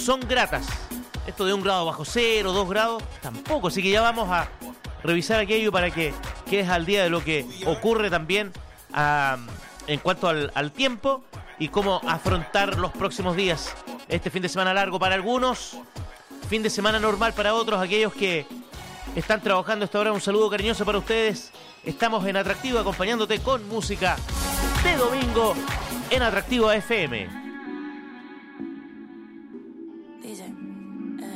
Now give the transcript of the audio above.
son gratas. Esto de 1 grado bajo cero, 2 grados, tampoco. Así que ya vamos a revisar aquello para que quedes al día de lo que ocurre también en cuanto al tiempo y cómo afrontar los próximos días. Este fin de semana largo para algunos, fin de semana normal para otros, aquellos que están trabajando esta hora. Un saludo cariñoso para ustedes. Estamos en Atractivo acompañándote con música de domingo en Atractivo FM.